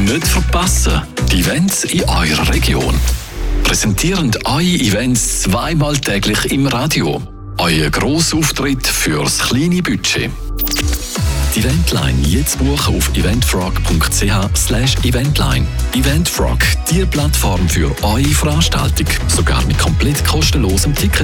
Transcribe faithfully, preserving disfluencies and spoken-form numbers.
Nicht verpassen, die Events in eurer Region. Präsentierend eure Events zweimal täglich im Radio. Euer Grossauftritt fürs kleine Budget. Die Eventline jetzt buchen auf eventfrog punkt c h slash eventline. Eventfrog, die Plattform für eure Veranstaltung. Sogar mit komplett kostenlosem Ticket.